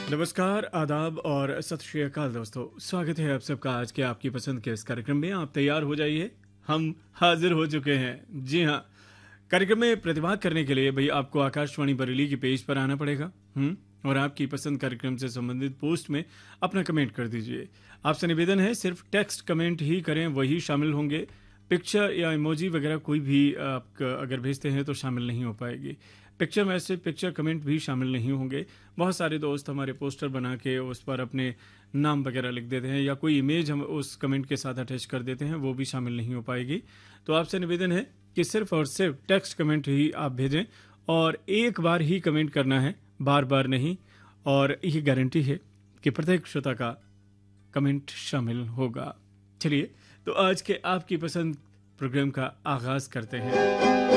नमस्कार, आदाब और सत श्री अकाल दोस्तों। स्वागत है आप सबका आज के आपकी पसंद के इस कार्यक्रम में। आप तैयार हो जाइए, हम हाजिर हो चुके हैं। जी हाँ, कार्यक्रम में प्रतिभाग करने के लिए भाई आपको आकाशवाणी बरेली की पेज पर आना पड़ेगा और आपकी पसंद कार्यक्रम से संबंधित पोस्ट में अपना कमेंट कर दीजिए। आपसे निवेदन है सिर्फ टेक्स्ट कमेंट ही करें, वही शामिल होंगे। पिक्चर या इमोजी वगैरह कोई भी आप अगर भेजते हैं तो शामिल नहीं हो पाएगी। पिक्चर मैसेज, पिक्चर कमेंट भी शामिल नहीं होंगे। बहुत सारे दोस्त हमारे पोस्टर बना के उस पर अपने नाम वगैरह लिख देते हैं या कोई इमेज हम उस कमेंट के साथ अटैच कर देते हैं, वो भी शामिल नहीं हो पाएगी। तो आपसे निवेदन है कि सिर्फ और सिर्फ टेक्स्ट कमेंट ही आप भेजें और एक बार ही कमेंट करना है, बार बार नहीं। और ये गारंटी है कि प्रत्येक श्रोता का कमेंट शामिल होगा। चलिए, तो आज के आपकी पसंद प्रोग्राम का आगाज करते हैं।